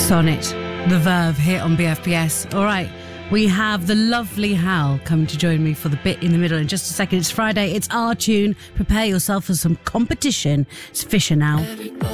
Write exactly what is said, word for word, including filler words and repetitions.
Sonnet, The Verve here on B F B S. All right, we have the lovely Hal coming to join me for the bit in the middle in just a second. It's Friday, it's our tune. Prepare yourself for some competition. It's Fisher now.